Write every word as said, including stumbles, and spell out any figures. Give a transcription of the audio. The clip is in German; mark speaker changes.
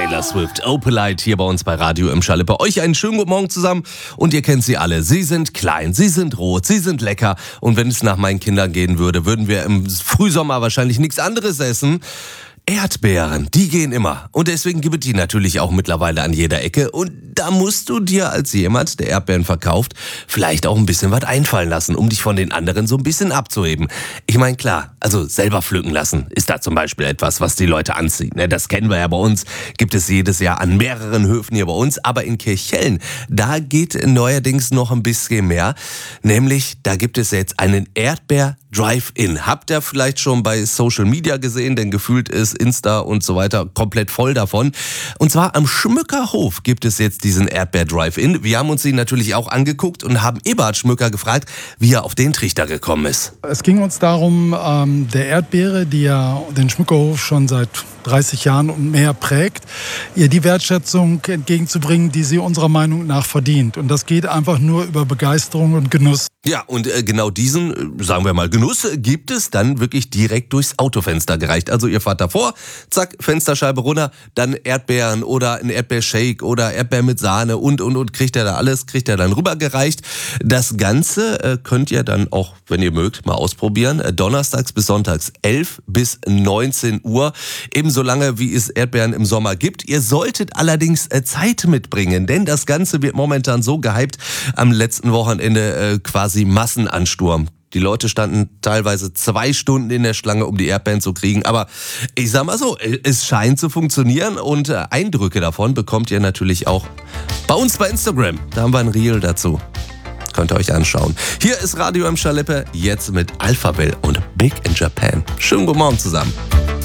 Speaker 1: Taylor Swift, Opalite hier bei uns bei Radio im Schalippe. Euch einen schönen guten Morgen zusammen und ihr kennt sie alle. Sie sind klein, sie sind rot, sie sind lecker und wenn es nach meinen Kindern gehen würde, würden wir im Frühsommer wahrscheinlich nichts anderes essen. Erdbeeren, die gehen immer. Und deswegen gibt es die natürlich auch mittlerweile an jeder Ecke. Und da musst du dir als jemand, der Erdbeeren verkauft, vielleicht auch ein bisschen was einfallen lassen, um dich von den anderen so ein bisschen abzuheben. Ich meine, klar, also selber pflücken lassen ist da zum Beispiel etwas, was die Leute anzieht. Das kennen wir ja bei uns, gibt es jedes Jahr an mehreren Höfen hier bei uns. Aber in Kirchhellen, da geht neuerdings noch ein bisschen mehr. Nämlich, da gibt es jetzt einen Erdbeer Drive-In. Habt ihr vielleicht schon bei Social Media gesehen, denn gefühlt ist Insta und so weiter komplett voll davon. Und zwar am Schmückerhof gibt es jetzt diesen Erdbeer-Drive-In. Wir haben uns ihn natürlich auch angeguckt und haben Eberhard Schmücker gefragt, wie er auf den Trichter gekommen ist.
Speaker 2: Es ging uns darum, ähm, der Erdbeere, die ja den Schmückerhof schon seit dreißig Jahren und mehr prägt, ihr die Wertschätzung entgegenzubringen, die sie unserer Meinung nach verdient. Und das geht einfach nur über Begeisterung und Genuss.
Speaker 1: Ja, und äh, genau diesen, sagen wir mal, Genuss gibt es dann wirklich direkt durchs Autofenster gereicht. Also ihr fahrt davor, zack, Fensterscheibe runter, dann Erdbeeren oder ein Erdbeershake oder Erdbeer mit Sahne und, und, und, kriegt ihr da alles, kriegt ihr dann rübergereicht. Das Ganze äh, könnt ihr dann auch, wenn ihr mögt, mal ausprobieren. Äh, donnerstags bis sonntags elf bis neunzehn Uhr. Ebenso lange, wie es Erdbeeren im Sommer gibt. Ihr solltet allerdings äh, Zeit mitbringen, denn das Ganze wird momentan so gehypt, am letzten Wochenende äh, quasi Massenansturm. Die Leute standen teilweise zwei Stunden in der Schlange, um die Erdbeeren zu kriegen. Aber ich sag mal so, es scheint zu funktionieren und Eindrücke davon bekommt ihr natürlich auch bei uns bei Instagram. Da haben wir ein Reel dazu. Könnt ihr euch anschauen. Hier ist Radio im Schalippe, jetzt mit Alphaville und Big in Japan. Schönen guten Morgen zusammen.